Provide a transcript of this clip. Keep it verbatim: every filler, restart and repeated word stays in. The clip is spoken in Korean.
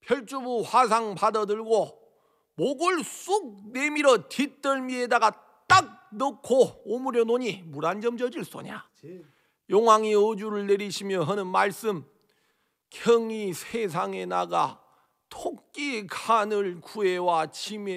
혈주부 화상 받아들고 목을 쑥 내밀어 뒷덜미에다가 딱 넣고 오므려 놓으니 물 한 점 젖을 소냐. 용왕이 어주를 내리시며 하는 말씀, 경이 세상에 나가 토끼 간을 구해와 짐에